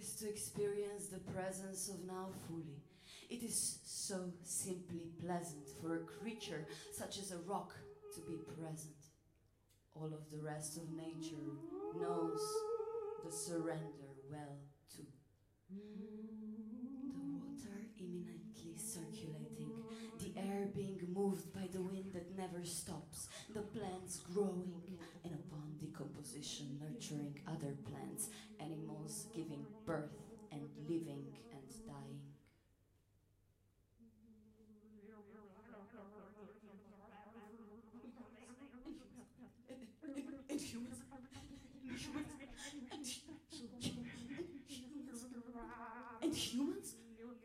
is to experience the presence of now fully. It is so simply pleasant for a creature such as a rock to be present. All of the rest of nature knows the surrender well too. The water imminently circulating, the air being moved by the wind that never stops, the plants growing, and upon decomposition nurturing other plants, animals giving birth and living and dying. And humans. And humans?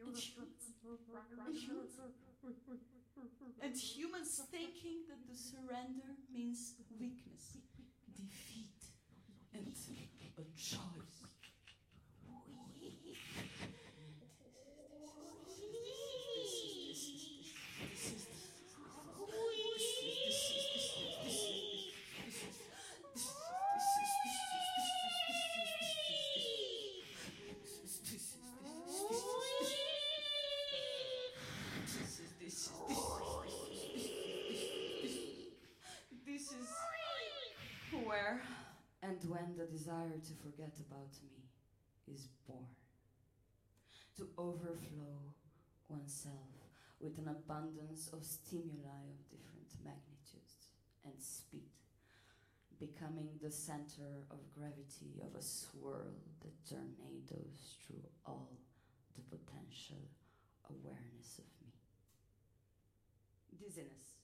And humans thinking that the surrender means weakness, defeat, and a choice. This is where and when the desire to forget about me is born. To overflow oneself with an abundance of stimuli of different magnitudes and speed, becoming the center of gravity of a swirl that tornadoes through all the potential awareness of me. Dizziness.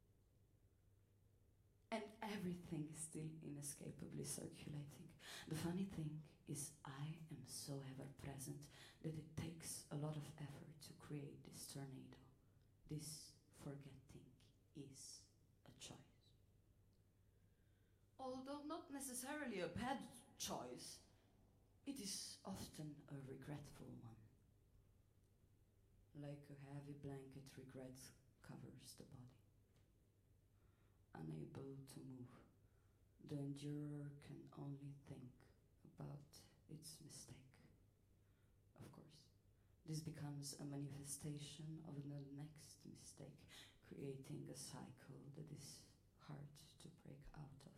And everything is still inescapably circulating. The funny thing is I am so ever present that it takes a lot of effort to create this tornado. This forgetting is a choice. Although not necessarily a bad choice, it is often a regretful one. Like a heavy blanket, regret covers the body. Unable to move, the endurer can only think about its mistake. Of course, this becomes a manifestation of the next mistake, creating a cycle that is hard to break out of.